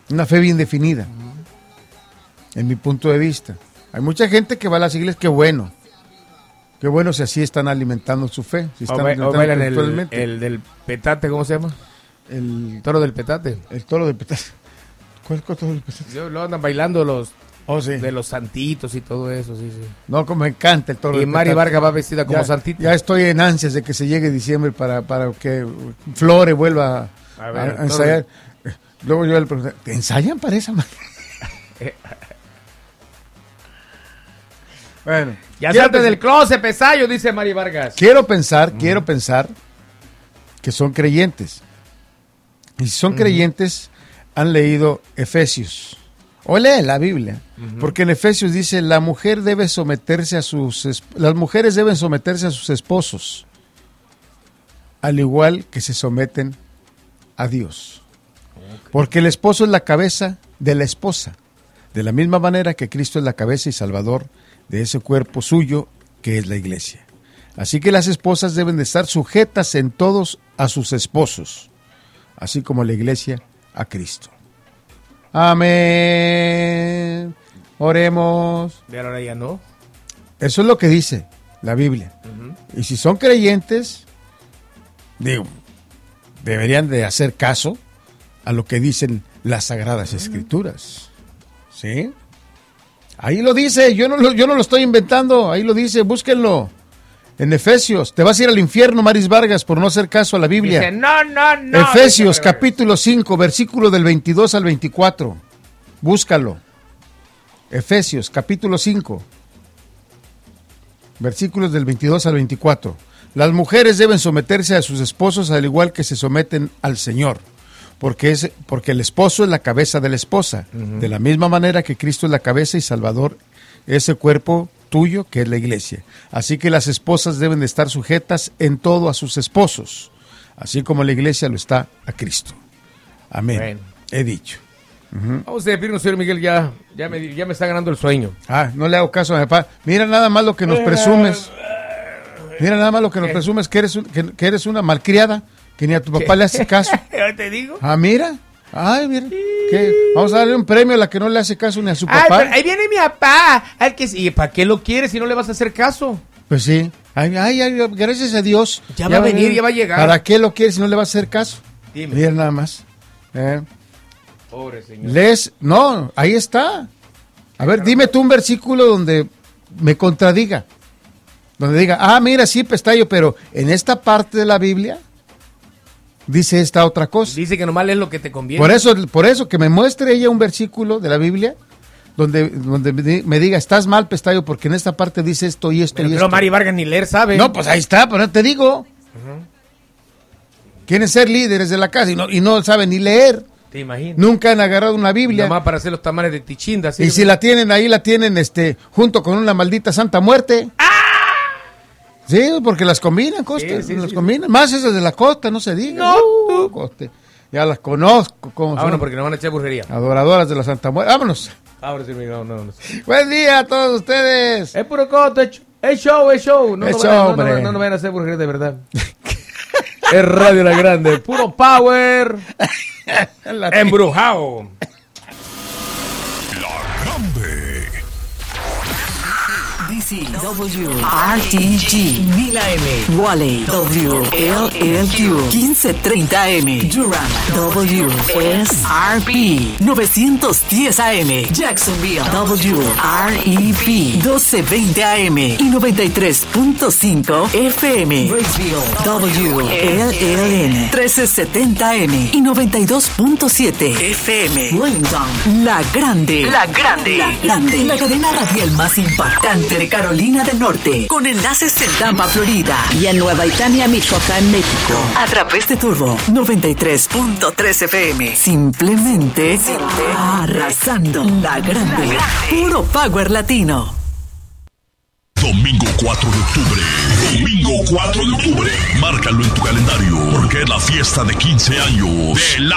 Una fe bien definida, en mi punto de vista. Hay mucha gente que va a las iglesias, qué bueno si así están alimentando su fe. Si están o bailan el del petate, ¿cómo se llama? El toro del petate. El toro del petate. ¿Cuál es el toro del petate? Lo andan bailando los... Sí. De los santitos y todo eso, sí. No, como me encanta el toro. Y Mari Vargas va vestida como santita. Ya estoy en ansias de que se llegue diciembre para que Flore vuelva a ensayar. Luego yo le pregunté, ¿te ensayan para esa manera? Bueno. Ya salte del closet, pesayo, dice Mari Vargas. Quiero pensar que son creyentes. Y si son creyentes, han leído Efesios. O lee la Biblia, porque en Efesios dice, las mujeres deben someterse a sus esposos, al igual que se someten a Dios. Porque el esposo es la cabeza de la esposa, de la misma manera que Cristo es la cabeza y salvador de ese cuerpo suyo que es la iglesia. Así que las esposas deben de estar sujetas en todos a sus esposos, así como la iglesia a Cristo. Amén. Oremos. ¿Y ahora ya no? Eso es lo que dice la Biblia. Y si son creyentes, deberían de hacer caso a lo que dicen las Sagradas Escrituras. ¿Sí? Ahí lo dice, yo no lo estoy inventando, ahí lo dice, búsquenlo. En Efesios, te vas a ir al infierno, Maris Vargas, por no hacer caso a la Biblia. Dice, no. Efesios, capítulo 5, versículo del 22 al 24. Búscalo. Efesios, capítulo 5, versículos del 22 al 24. Las mujeres deben someterse a sus esposos al igual que se someten al Señor, porque el esposo es la cabeza de la esposa, de la misma manera que Cristo es la cabeza y salvador ese cuerpo tuyo que es la iglesia. Así que las esposas deben de estar sujetas en todo a sus esposos, así como la iglesia lo está a Cristo. Amén. Bueno. He dicho. Vamos a despedirnos, señor Miguel, ya me está ganando el sueño. No le hago caso a mi papá. Mira nada más lo que nos presumes. Mira nada más lo que nos presumes, que eres una malcriada, que ni a tu papá le hace caso. ¿Te digo? Mira. Ay, mira. ¿Qué? Vamos a darle un premio a la que no le hace caso ni a su papá. Pero ahí viene mi papá. ¿Y para qué lo quieres si no le vas a hacer caso? Pues sí. Ay, gracias a Dios. Ya va a venir, ya va a llegar. ¿Para qué lo quieres si no le vas a hacer caso? Dime. Mira nada más. Pobre señor. No, ahí está. A ver, dime tú un versículo donde me contradiga. Donde diga, mira, sí, Pestayo, pero en esta parte de la Biblia dice esta otra cosa. Dice que nomás es lo que te conviene. Por eso, que me muestre ella un versículo de la Biblia donde me diga, estás mal, Pestayo, porque en esta parte dice esto y esto y esto. Pero Mari Vargas ni leer sabe. No, pues ahí está, pero te digo. Quieren ser líderes de la casa y no saben ni leer. Te imaginas. Nunca han agarrado una Biblia. Nada más para hacer los tamales de tichinda. ¿Sí? Y si la tienen ahí, la tienen junto con una maldita Santa Muerte. Sí, porque las combinan, Costa. Sí. Combinan. Más esas de la costa, no se diga. No. Costa. Ya las conozco. Vámonos, porque nos van a echar brujería. Adoradoras de la Santa Muerte. Vámonos. Ahora sí, vámonos. Buen día a todos ustedes. Es puro coto, es show. No nos vayan a hacer brujería de verdad. Es Radio La Grande, puro power. Embrujado. La Grande. DCW, RTG, 1000 AM, Wally, WLLQ, 1530 AM, Durham, WSRP, 910 AM, Jacksonville, WREP, 1220 AM y 93.5 FM, Bridgeville, WLLN, 1370 AM y 92.7 FM, Wellington, La Grande, la cadena radial más impactante de Carolina del Norte, con enlaces en Tampa, Florida y en Nueva Italia, Michoacán, México, a través de Turbo 93.3 FM. Simplemente arrasando. La Grande, puro power latino. Domingo 4 de octubre. Márcalo en tu calendario, porque es la fiesta de 15 años de La